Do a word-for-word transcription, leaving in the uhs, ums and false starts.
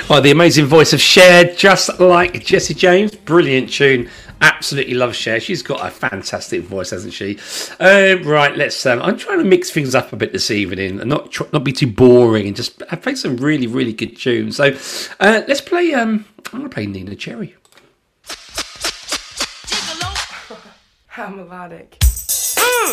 Oh, the amazing voice of Cher, just like Jessie James. Brilliant tune. Absolutely love Cher. She's got a fantastic voice, hasn't she? Uh, right, let's. Um, I'm trying to mix things up a bit this evening and not tr- not be too boring and just I play some really really good tunes. So uh, let's play. Um, I'm gonna play Nina Cherry. How melodic.